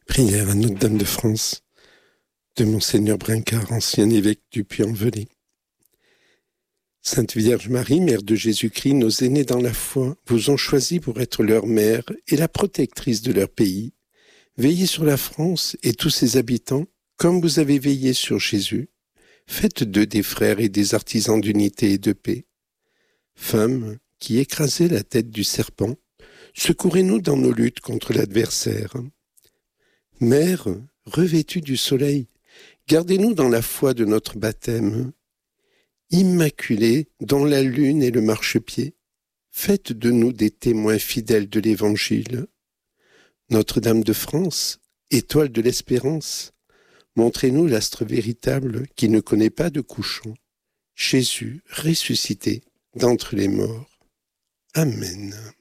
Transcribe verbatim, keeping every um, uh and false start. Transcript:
Prière à Notre-Dame de France, de Monseigneur Brincard, ancien évêque du Puy-en-Velay. Sainte Vierge Marie, Mère de Jésus-Christ, nos aînés dans la foi, vous ont choisi pour être leur mère et la protectrice de leur pays. Veillez sur la France et tous ses habitants, comme vous avez veillé sur Jésus. Faites d'eux des frères et des artisans d'unité et de paix. Femmes qui écrasez la tête du serpent, secourez-nous dans nos luttes contre l'adversaire. Mère, revêtue du soleil, gardez-nous dans la foi de notre baptême. Immaculée, dont la lune est le marchepied, faites de nous des témoins fidèles de l'Évangile. Notre-Dame de France, étoile de l'espérance, montrez-nous l'astre véritable qui ne connaît pas de couchant, Jésus ressuscité d'entre les morts. Amen.